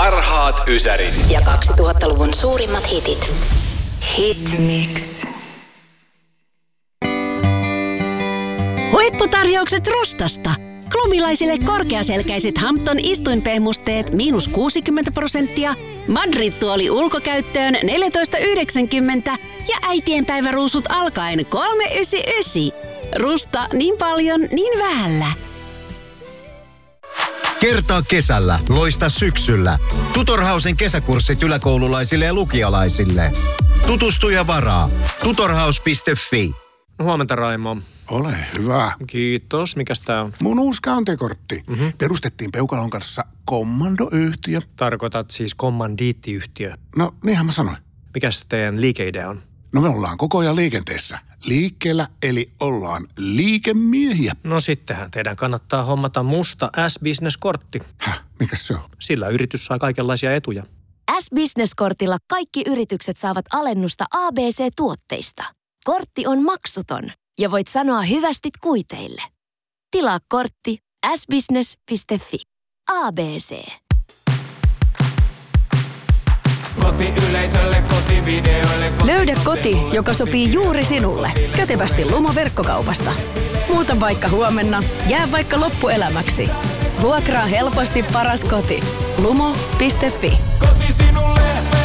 parhaat ysärit. Ja 2000-luvun suurimmat hitit. Hitmix. Huipputarjoukset Rustasta. Klumilaisille korkeaselkäiset Hampton istuinpehmusteet -60%, Madrid-tuoli ulkokäyttöön 14,90 ja äitienpäiväruusut alkaen 3,99. Rusta niin paljon, niin vähällä. Kertaa kesällä, loista syksyllä. Tutorhausen kesäkurssit yläkoululaisille ja lukiolaisille. Tutustu ja varaa. Tutorhaus.fi. Huomenta, Raimo. Ole hyvä. Kiitos. Mikäs tää on? Mun uusi kantekortti. Perustettiin Peukalon kanssa kommandoyhtiö. Tarkoitat siis kommandiittiyhtiö. No, niinhän mä sanoin. Mikäs teidän liikeidea on? No me ollaan koko ajan liikenteessä. Liikkeellä, eli ollaan liikemiehiä. No sittenhän teidän kannattaa hommata musta S-Business-kortti. Mikäs se on? Sillä yritys saa kaikenlaisia etuja. S-Business-kortilla kaikki yritykset saavat alennusta ABC-tuotteista. Kortti on maksuton ja voit sanoa hyvästit kuiteille. Tilaa kortti sbusiness.fi. ABC. Kotiyleisölle, kotivideoille, Löydä koti, joka sopii juuri sinulle. Kätevästi Lumo verkkokaupasta. Muuta vaikka huomenna, jää vaikka loppuelämäksi. Vuokraa helposti paras koti. Lumo.fi. koti sinulle.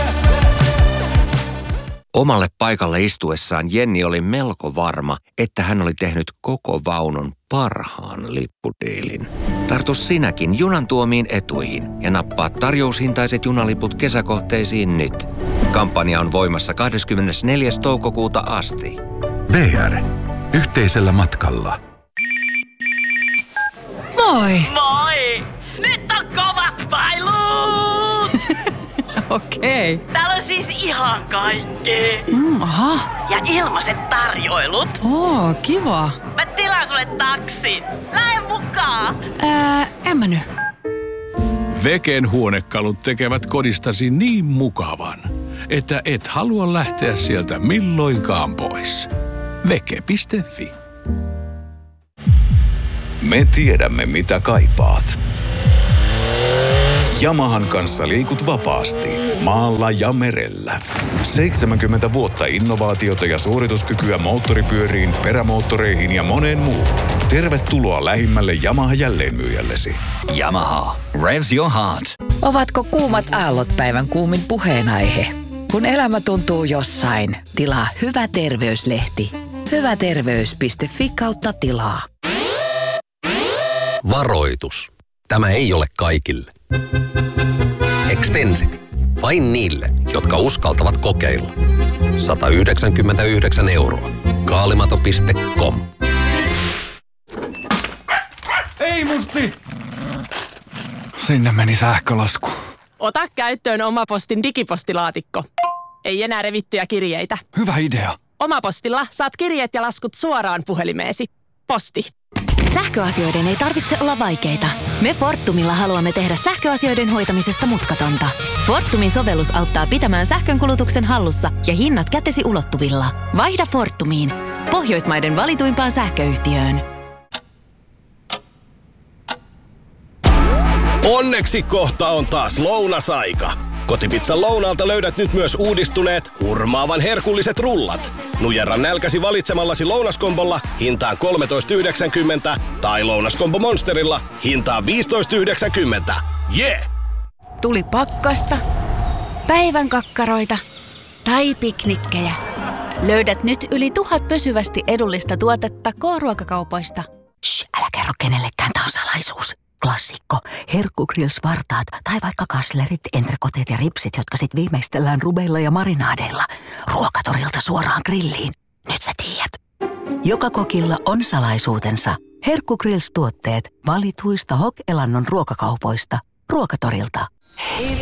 Omalle paikalle istuessaan Jenni oli melko varma, että hän oli tehnyt koko vaunun parhaan lippudiilin. Tartu sinäkin junan tuomiin etuihin ja nappaa tarjoushintaiset junaliput kesäkohteisiin nyt. Kampanja on voimassa 24. toukokuuta asti. VR. Yhteisellä matkalla. Moi! Moi! Nyt on kovat pailut! Okei. Täällä on siis ihan kaikki. Aha. Ja ilmaiset tarjoilut. Oo, kiva. Mä tilaan sulle taksin. Lähde mukaan. En mä nyt. Veken huonekalut tekevät kodistasi niin mukavan, että et halua lähteä sieltä milloinkaan pois. Veke.fi. Me tiedämme, mitä kaipaat. Yamahan kanssa liikut vapaasti, maalla ja merellä. 70 vuotta innovaatiota ja suorituskykyä moottoripyöriin, perämoottoreihin ja moneen muuhun. Tervetuloa lähimmälle Yamaha-jälleenmyyjällesi. Yamaha. Revs your heart. Ovatko kuumat aallot päivän kuumin puheenaihe? Kun elämä tuntuu jossain, tilaa Hyvä terveyslehti. Hyväterveys.fi/tilaa. Varoitus. Tämä ei ole kaikille. Extensity. Vain niille, jotka uskaltavat kokeilla. 199 €. Kaalimato.com. Ei musti! Sinne meni sähkölasku. Ota käyttöön Omapostin digipostilaatikko. Ei enää revittyjä kirjeitä. Hyvä idea. Omapostilla saat kirjeet ja laskut suoraan puhelimeesi. Posti. Sähköasioiden ei tarvitse olla vaikeita. Me Fortumilla haluamme tehdä sähköasioiden hoitamisesta mutkatonta. Fortumin sovellus auttaa pitämään sähkönkulutuksen hallussa ja hinnat kätesi ulottuvilla. Vaihda Fortumiin. Pohjoismaiden valituimpaan sähköyhtiöön. Onneksi kohta on taas lounasaika. Kotipizzan lounaalta löydät nyt myös uudistuneet, hurmaavan herkulliset rullat. Nujerra nälkäsi valitsemallasi lounaskombolla hintaan 13,90 tai lounaskombo Monsterilla hintaan 15,90. Yeah! Tuli pakkasta, päivän kakkaroita tai piknikkejä. Löydät nyt yli 1000 pysyvästi edullista tuotetta K-ruokakaupoista. Shh, älä kerro kenellekään, tää on salaisuus. Klassikko, herkkugrilsvartaat tai vaikka kaslerit, entrekoteet ja ripsit, jotka sit viimeistellään rubeilla ja marinaadeilla. Ruokatorilta suoraan grilliin. Nyt sä tiedät. Joka kokilla on salaisuutensa. Herkkugrills-tuotteet valituista Hok-elannon ruokakaupoista. Ruokatorilta. Hei